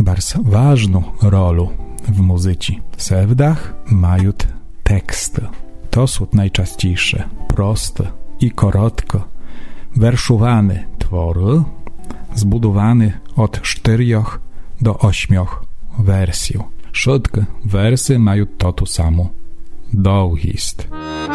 bardzo ważną rolę w muzyce. Sevdach mają teksty. To są najczęściejsze proste i krótko werszowane twory, zbudowane od 4 do 8 wersji. Wszystkie wersy mają to samo długość.